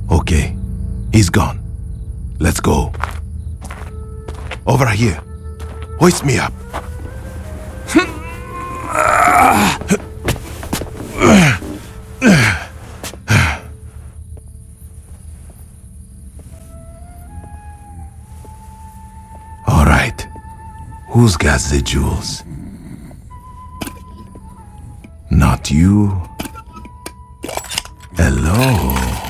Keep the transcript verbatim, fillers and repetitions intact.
Okay, he's gone. Let's go. Over here. Hoist me up. All right. Who's got the jewels? Not you. Hello.